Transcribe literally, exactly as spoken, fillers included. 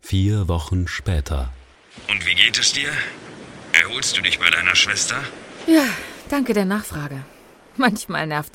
Vier Wochen später. Und wie geht es dir? Erholst du dich bei deiner Schwester? Ja, danke der Nachfrage. Manchmal nervt